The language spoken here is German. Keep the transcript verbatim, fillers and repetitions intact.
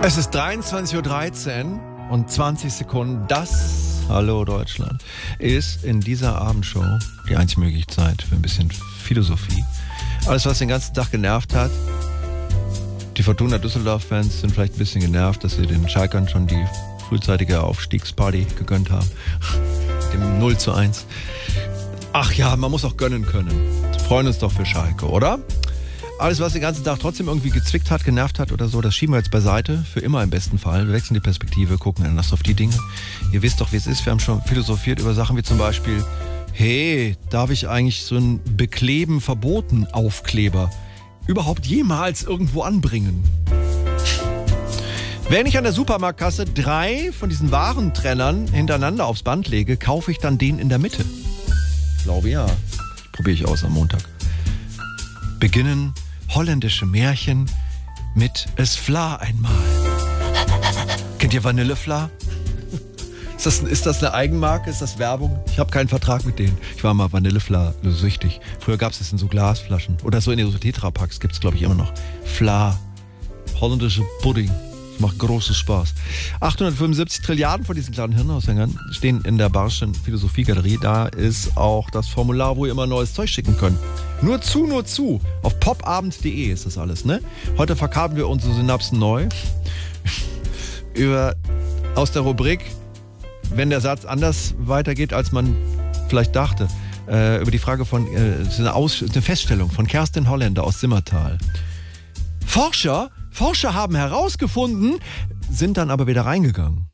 Es ist dreiundzwanzig Uhr dreizehn und zwanzig Sekunden. Das, hallo Deutschland, ist in dieser Abendshow die einzige mögliche Zeit für ein bisschen Philosophie. Alles, was den ganzen Tag genervt hat. Die Fortuna Düsseldorf-Fans sind vielleicht ein bisschen genervt, dass sie den Schalkern schon die frühzeitige Aufstiegsparty gegönnt haben. Dem null zu eins. Ach ja, man muss auch gönnen können. Freuen uns doch für Schalke, oder? Alles, was den ganzen Tag trotzdem irgendwie gezwickt hat, genervt hat oder so, das schieben wir jetzt beiseite. Für immer im besten Fall. Wir wechseln die Perspektive, gucken anders auf die Dinge. Ihr wisst doch, wie es ist. Wir haben schon philosophiert über Sachen wie zum Beispiel, hey, darf ich eigentlich so ein Bekleben verboten Aufkleber überhaupt jemals irgendwo anbringen? Wenn ich an der Supermarktkasse drei von diesen Warentrennern hintereinander aufs Band lege, kaufe ich dann den in der Mitte? Ich glaube ja. Probiere ich aus am Montag. Beginnen holländische Märchen mit Es Vla einmal. Kennt ihr Vanillefla? Ist das, ist das eine Eigenmarke? Ist das Werbung? Ich habe keinen Vertrag mit denen. Ich war mal Vanillefla süchtig. Früher gab es das in so Glasflaschen. Oder so in so Tetrapacks gibt es, glaube ich, immer noch. Vla. Holländische Pudding. Das macht großen Spaß. achthundertfünfundsiebzig Trilliarden von diesen kleinen Hirnaushängern stehen in der Barschen Philosophiegalerie. Da ist auch das Formular, wo ihr immer neues Zeug schicken könnt. Nur zu, nur zu. Auf popabend punkt de ist das alles, ne? Heute verkabeln wir unsere Synapsen neu. Über, aus der Rubrik, wenn der Satz anders weitergeht, als man vielleicht dachte. Äh, über die Frage von, äh, eine, Aus, eine Feststellung von Kerstin Holländer aus Simmertal. Forscher, Forscher haben herausgefunden, sind dann aber wieder reingegangen.